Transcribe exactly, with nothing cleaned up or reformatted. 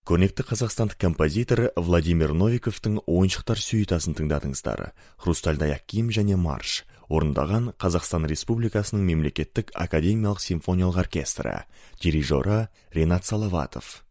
Көрнекті қазақстандық композитор Владимир Новиковтың ойыншықтар сюитасын тыңдадыңыздар. Хрустальный киім және марш. Орындаған Қазақстан Республикасының мемлекеттік академиялық симфониялық оркестрі. Дирижері Ренат Салаватов.